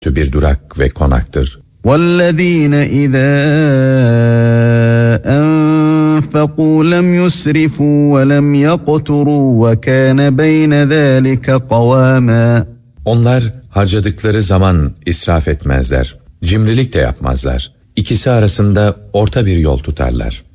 bir durak ve konaktır. وَالَّذ۪ينَ اِذَا أَنْفَقُوا لَمْ يُسْرِفُوا وَلَمْ يَقْتُرُوا وَكَانَ بَيْنَ ذَٰلِكَ قَوَامًا. Onlar harcadıkları zaman israf etmezler, cimrilik de yapmazlar. İkisi arasında orta bir yol tutarlar.